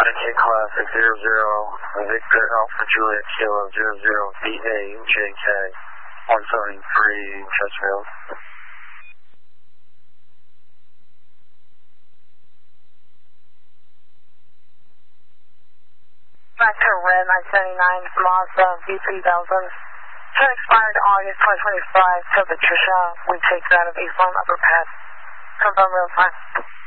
19 Classic 00, Victor Alpha Juliet Kilo 00, BA JK 173 Chesterfield. Vector Red 979 Mazda V3000. Turn expired August 2025 to Patricia. We take her out of East Lawn Upper Pass. Confirm real time.